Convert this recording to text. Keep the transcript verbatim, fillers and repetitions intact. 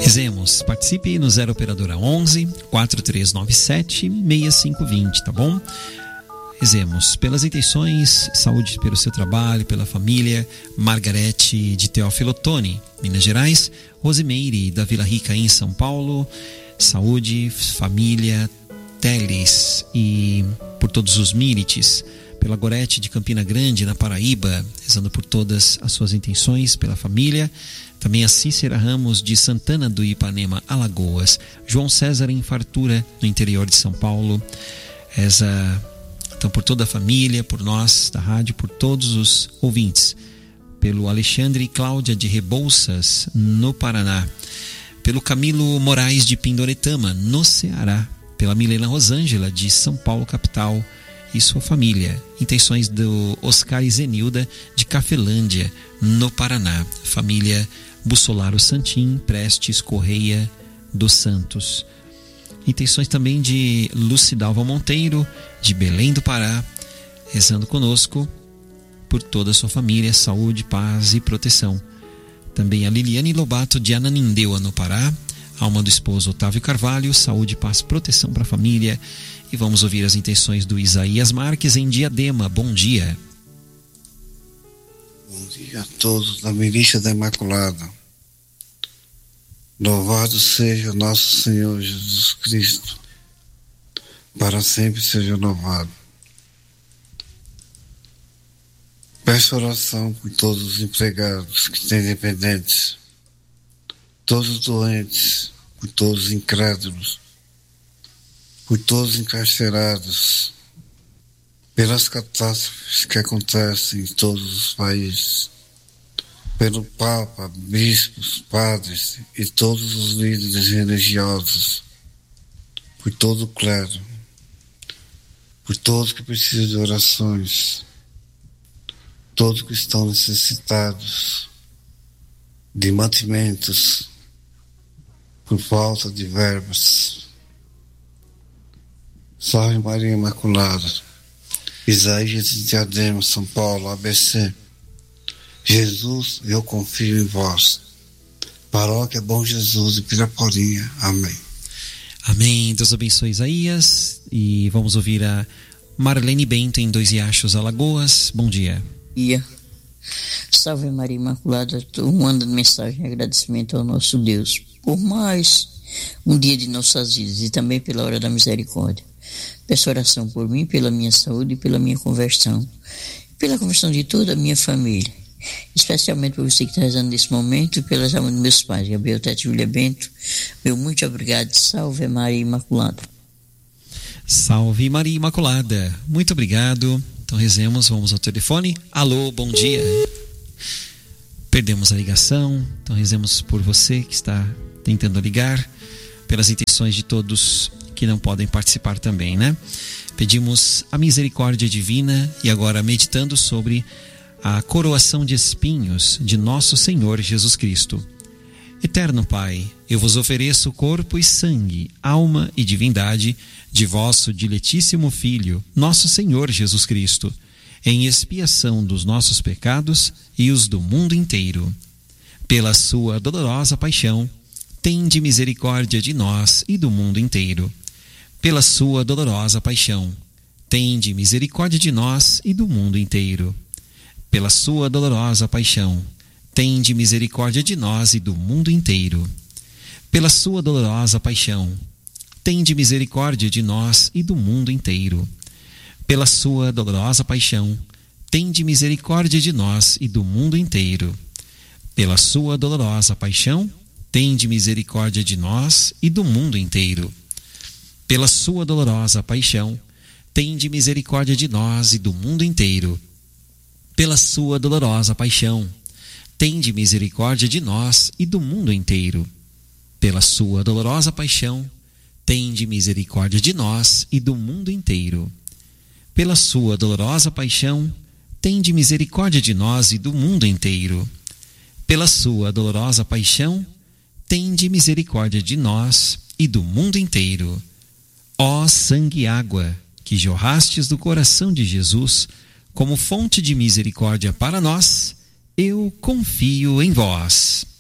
Rezemos, participe no zero operadora onze, quatro três nove sete, seis cinco dois zero, tá bom? Rezemos pelas intenções, saúde pelo seu trabalho, pela família. Margarete de Teófilo Otoni, Minas Gerais. Rosimeire da Vila Rica em São Paulo, saúde, família. Teles e por todos os Mírites. Pela Gorete de Campina Grande, na Paraíba, rezando por todas as suas intenções, pela família. Também a Cícera Ramos de Santana do Ipanema, Alagoas. João César em Fartura, no interior de São Paulo. Reza então por toda a família, por nós da rádio, por todos os ouvintes. Pelo Alexandre e Cláudia de Rebouças, no Paraná. Pelo Camilo Moraes de Pindoretama, no Ceará. Pela Milena Rosângela de São Paulo, capital, e sua família. Intenções do Oscar e Zenilda de Cafelândia, no Paraná. Família Bussolaro Santim, Prestes Correia dos Santos. Intenções também de Lucidalva Monteiro, de Belém do Pará, rezando conosco por toda a sua família, saúde, paz e proteção. Também a Liliane Lobato de Ananindeua, no Pará. Alma do esposo Otávio Carvalho, saúde, paz, proteção para a família. E vamos ouvir as intenções do Isaías Marques em Diadema. Bom dia. Bom dia a todos da Milícia da Imaculada. Louvado seja nosso Senhor Jesus Cristo. Para sempre seja louvado. Peço oração por todos os empregados que têm dependentes, todos os doentes, por todos os incrédulos, por todos os encarcerados, pelas catástrofes que acontecem em todos os países, pelo Papa, bispos, padres e todos os líderes religiosos, por todo o clero, por todos que precisam de orações, todos que estão necessitados de mantimentos por falta de verbas. Salve Maria Imaculada. Isaías de Diadema, São Paulo, A B C. Jesus, eu confio em vós. Paróquia Bom Jesus de Piraporinha. Amém. Amém. Deus abençoe Isaías. E vamos ouvir a Marlene Bento em Dois Riachos, Alagoas. Bom dia. Dia. Salve Maria Imaculada. Estou mandando mensagem de agradecimento ao nosso Deus por mais um dia de nossas vidas e também pela hora da misericórdia. Peço oração por mim, pela minha saúde e pela minha conversão, pela conversão de toda a minha família, especialmente por você que está rezando nesse momento e pelas almas dos meus pais, Gabriel, Tete, Júlia Bento. Meu muito obrigado. Salve Maria Imaculada. Salve Maria Imaculada. Muito obrigado. Então rezemos, vamos ao telefone. Alô, bom dia. Perdemos a ligação, então rezemos por você que está tentando ligar, pelas intenções de todos que não podem participar também, né? Pedimos a misericórdia divina e agora meditando sobre a coroação de espinhos de nosso Senhor Jesus Cristo. Eterno Pai, eu vos ofereço corpo e sangue, alma e divindade de vosso diletíssimo Filho, nosso Senhor Jesus Cristo, em expiação dos nossos pecados e os do mundo inteiro. Pela sua dolorosa paixão, tende misericórdia de nós e do mundo inteiro. Pela sua dolorosa paixão, tende misericórdia de nós e do mundo inteiro. Pela sua dolorosa paixão, tende misericórdia de nós e do mundo inteiro. Pela sua dolorosa paixão, tende misericórdia de nós e do mundo inteiro. Pela sua dolorosa paixão, tende misericórdia de nós e do mundo inteiro. Pela sua dolorosa paixão, tende misericórdia de nós e do mundo inteiro. Pela sua dolorosa paixão, tende misericórdia de nós e do mundo inteiro. Pela sua dolorosa paixão, tende misericórdia de nós e do mundo inteiro. Pela sua dolorosa paixão, tende misericórdia de nós e do mundo inteiro. Pela sua dolorosa paixão, tende misericórdia de nós e do mundo inteiro. Pela sua dolorosa paixão, tende misericórdia de nós e do mundo inteiro. Ó sangue e água, que jorrastes do coração de Jesus, como fonte de misericórdia para nós, eu confio em vós.